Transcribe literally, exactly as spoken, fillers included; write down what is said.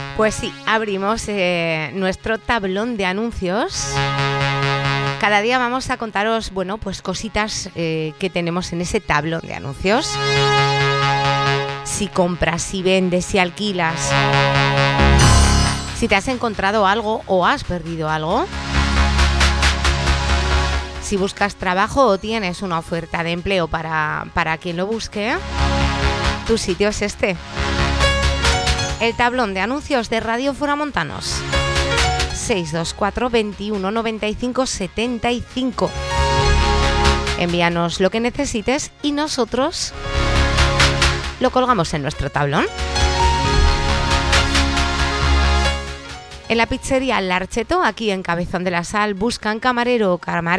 Pues sí, abrimos eh, nuestro tablón de anuncios. Cada día vamos a contaros, bueno, pues cositas eh, que tenemos en ese tablón de anuncios. Si compras, si vendes, si alquilas, si te has encontrado algo o has perdido algo, si buscas trabajo o tienes una oferta de empleo para, para quien lo busque, tu sitio es este. El tablón de anuncios de Radio Foramontanos. seis dos cuatro, veintiuno, noventa y cinco, setenta y cinco. Envíanos lo que necesites y nosotros lo colgamos en nuestro tablón. En la pizzería L'Archeto, aquí en Cabezón de la Sal, buscan camarero o camarera